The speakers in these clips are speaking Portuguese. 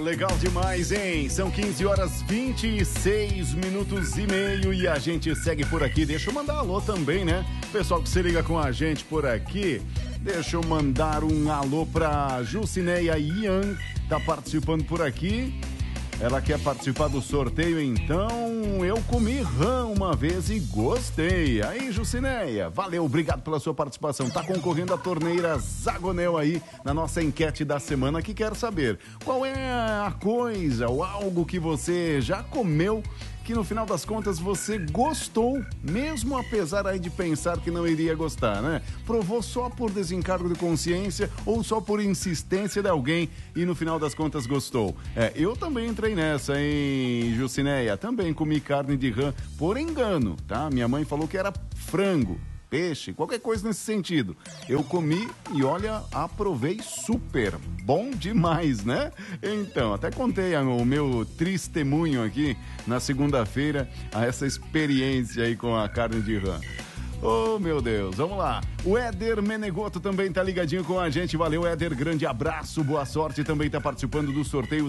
legal demais, hein? São 15 horas 26 minutos e meio e a gente segue por aqui. Deixa eu mandar alô também, né? Pessoal que se liga com a gente por aqui. Deixa eu mandar um alô pra Jucineia Ian, tá participando por aqui. Ela quer participar do sorteio, então eu comi rã uma vez e gostei. Aí, Jucineia, valeu, obrigado pela sua participação. Tá concorrendo a torneira Zagonel aí na nossa enquete da semana, que quer saber qual é a coisa ou algo que você já comeu que no final das contas você gostou, mesmo apesar aí de pensar que não iria gostar, né? Provou só por desencargo de consciência ou só por insistência de alguém e no final das contas gostou. Eu também entrei nessa, hein, Jucineia? Também comi carne de rã por engano, tá? Minha mãe falou que era frango, peixe, qualquer coisa nesse sentido. Eu comi e olha, aprovei super. Bom demais, né? Então, até contei o meu testemunho aqui na segunda-feira a essa experiência aí com a carne de rã. Oh, meu Deus, vamos lá. O Éder Menegoto também tá ligadinho com a gente. Valeu, Éder, grande abraço, boa sorte. Também tá participando do sorteio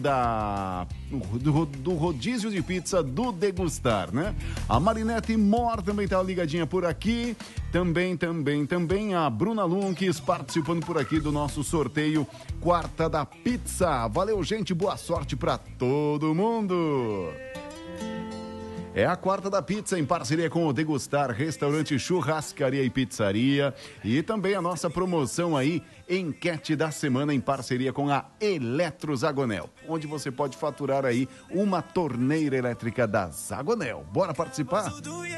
do rodízio de pizza do Degustar, né? A Marinete Mor também tá ligadinha por aqui. Também a Bruna Lunques participando por aqui do nosso sorteio Quarta da Pizza. Valeu, gente, boa sorte pra todo mundo. É a Quarta da Pizza em parceria com o Degustar, restaurante, churrascaria e pizzaria. E também a nossa promoção aí, enquete da semana em parceria com a Eletrozagonel, onde você pode faturar aí uma torneira elétrica da Zagonel. Bora participar?